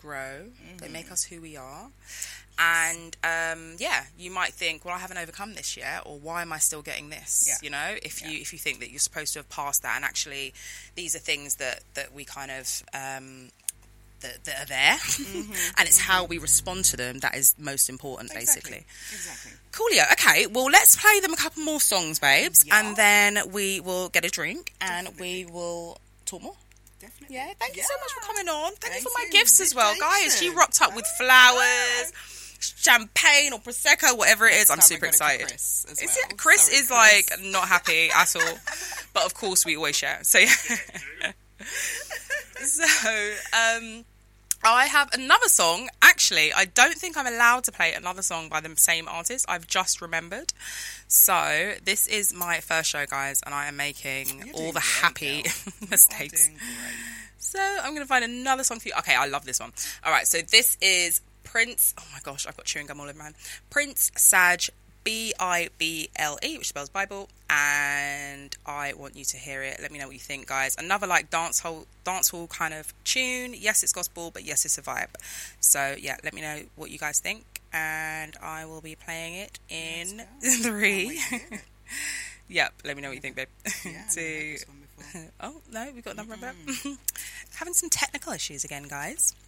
grow. They make us who we are. And you might think, well, I haven't overcome this yet, or why am I still getting this? You know, if you think that you're supposed to have passed that, and actually these are things that we kind of that are there, and it's how we respond to them that is most important, basically. Exactly. Coolio. Okay, well, let's play them a couple more songs, babes, and then we will get a drink and we will talk more. Definitely. Yeah, thank you so much for coming on. Thank you for my gifts as well, guys. She rocked up with flowers, champagne or prosecco, whatever it is. I'm super excited. Chris is like not happy at all, but of course we always share. So yeah. I have another song. Actually, I don't think I'm allowed to play another song by the same artist. I've just remembered. So this is my first show, guys, and I am making all the happy mistakes. So I'm going to find another song for you. Okay, I love this one. All right, so this is Prince. Oh my gosh, I've got chewing gum all over my hand. Prince Saj, Bible, which spells Bible, and I want you to hear it. Let me know what you think, guys. Another like dance hall kind of tune. Yes, it's gospel, but yes, it's a vibe. So yeah, let me know what you guys think, and I will be playing it in 3. Yep, let me know what you think, babe. 2. Oh no, we got a number of them. Having some technical issues again, guys.